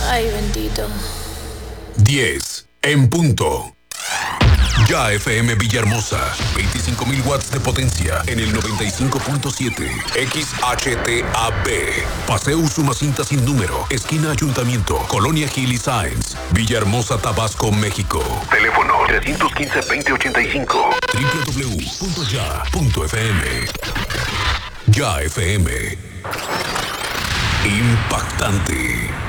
Ay, bendito. 10 en punto. Ya FM Villahermosa, 25.000 watts de potencia en el 95.7. XHTAB. Paseo Usumacinta sin número, esquina Ayuntamiento, Colonia Gil y Sáenz, Villahermosa, Tabasco, México. Teléfono 315-2085. www.ya.fm. Ya FM. Impactante.